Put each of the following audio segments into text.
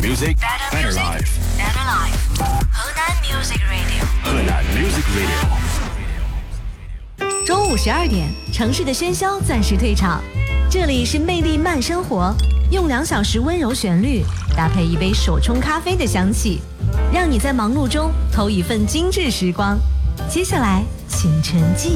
music, better life. Better life. 河南 Music Radio. 河南 Music Radio. 中午12点，城市的喧嚣暂时退场，这里是魅力慢生活，用2小时温柔旋律搭配一杯手冲咖啡的香气，让你在忙碌中偷一份精致时光。接下来，请沉浸。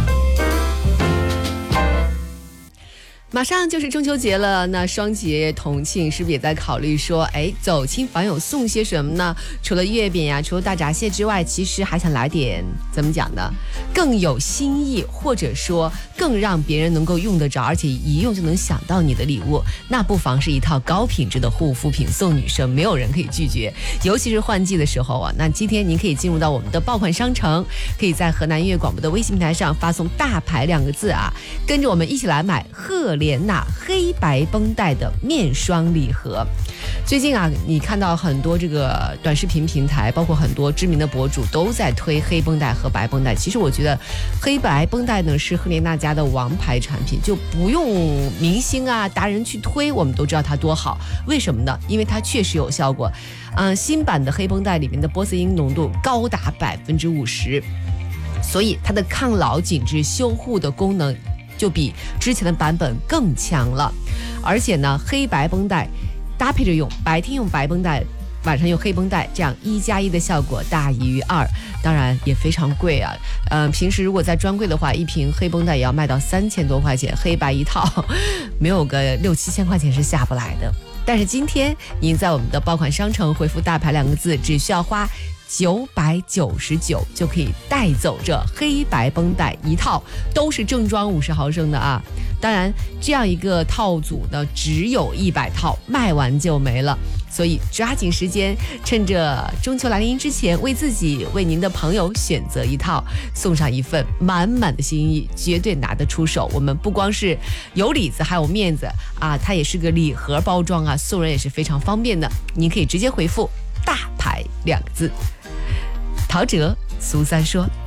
马上就是中秋节了，那双节同庆是不是也在考虑说，走亲访友送些什么呢？除了月饼呀，除了大闸蟹之外，其实还想来点怎么讲呢？更有新意，或者说更让别人能够用得着，而且一用就能想到你的礼物，那不妨是一套高品质的护肤品送女生，没有人可以拒绝。尤其是换季的时候啊，那今天您可以进入到我们的爆款商城，可以在河南音乐广播的微信平台上发送大牌2个字啊，跟着我们一起来买赫莲娜黑白绷带的面霜礼盒。最近啊，你看到很多这个短视频平台，包括很多知名的博主都在推黑绷带和白绷带。其实我觉得黑白绷带呢是赫莲娜家的王牌产品，就不用明星啊达人去推，我们都知道它多好。为什么呢？因为它确实有效果。新版的黑绷带里面的玻色因浓度高达50%，所以它的抗老紧致修护的功能就比之前的版本更强了。而且呢，黑白绷带搭配着用，白天用白绷带，晚上用黑绷带，这样1+1的效果大于2，当然也非常贵啊。平时如果在专柜的话，一瓶黑绷带也要卖到3000多块钱，黑白一套没有个6、7千块钱是下不来的。但是今天您在我们的爆款商城回复大牌2个字，只需要花999就可以带走这黑白绷带一套，都是正装50毫升的啊。当然这样一个套组呢只有100套，卖完就没了，所以抓紧时间，趁着中秋来临之前，为自己为您的朋友选择一套，送上一份满满的心意，绝对拿得出手。我们不光是有里子还有面子啊，它也是个礼盒包装啊，送人也是非常方便的。您可以直接回复大牌2个字。陶喆、苏三说。